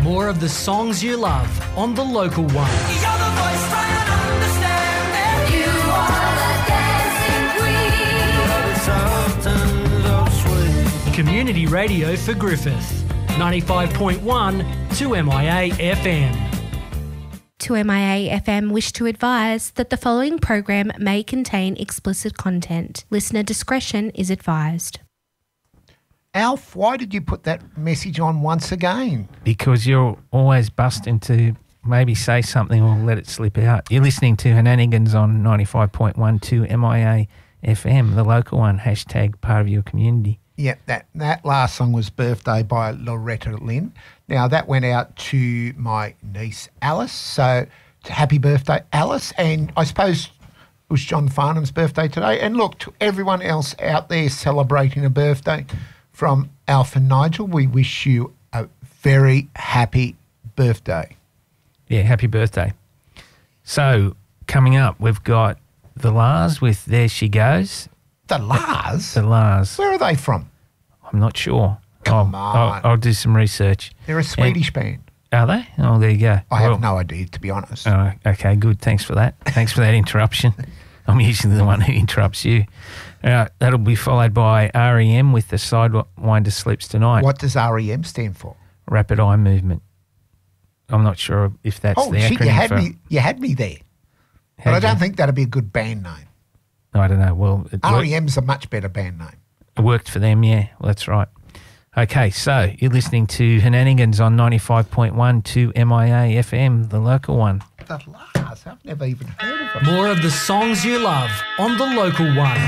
More of the songs you love on the local one. You're the voice, try and understand it. You are the dancing queen. Community radio for Griffith. 95.1 2MIA FM. 2MIA FM wish to advise that the following program may contain explicit content. Listener discretion is advised. Alf, why did you put that message on once again? Because you're always busting to maybe say something or let it slip out. You're listening to Henanigans on 95.12 MIA FM, the local one, hashtag part of your community. Yeah, that last song was Birthday by Loretta Lynn. Now, that went out to my niece Alice, so happy birthday, Alice. And I suppose it was John Farnham's birthday today. And look, to everyone else out there celebrating a birthday, from Alf and Nigel, we wish you a very happy birthday. Yeah, happy birthday. So, coming up, we've got the Lars with There She Goes. The Lars? The Lars. Where are they from? I'm not sure. Come on. I'll do some research. They're a Swedish band. Are they? Oh, there you go. I have no idea, to be honest. Oh, okay, good. Thanks for that. Thanks for that interruption. I'm usually the one who interrupts you. That'll be followed by REM with the Sidewinder Sleeps Tonight. What does REM stand for? Rapid Eye Movement. I'm not sure if that's the acronym. You had me there. But I don't think that'd be a good band name. I don't know. Well, REM's a much better band name. It worked for them, yeah. Well, that's right. Okay, so you're listening to Henanigans on 95.1 to MIA FM, the local one. The Lars, I've never even heard of them. More of the songs you love on the local one.